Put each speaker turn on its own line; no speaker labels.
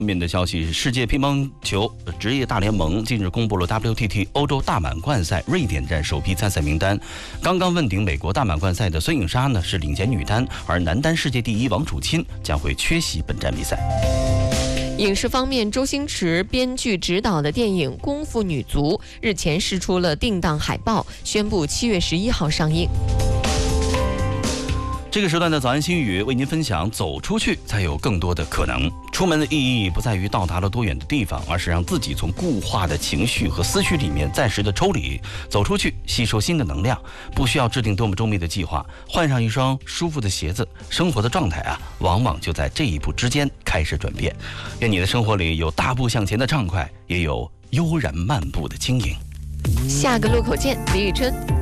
面的消息，世界乒乓球职业大联盟近日公布了 WTT 欧洲大满贯赛瑞典站首批参赛名单。刚刚问鼎美国大满贯赛的孙颖莎呢是领衔女单，而男单世界第一王楚钦将会缺席本站比赛。
影视方面，周星驰编剧执导的电影《功夫女足》日前释出了定档海报，宣布7月11号上映。
这个时段的早安心语为您分享：走出去才有更多的可能。出门的意义不在于到达了多远的地方，而是让自己从固化的情绪和思绪里面暂时的抽离，走出去吸收新的能量。不需要制定多么周密的计划，换上一双舒服的鞋子，生活的状态往往就在这一步之间开始转变。愿你的生活里有大步向前的畅快，也有悠然漫步的轻盈。
下个路口见，李宇春。